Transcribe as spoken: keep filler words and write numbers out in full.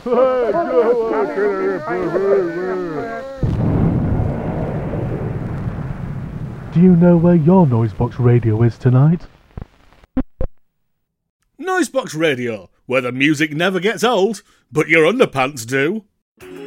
Do you know where your Noisebox Radio is tonight? Noisebox Radio, where the music never gets old, but your underpants do.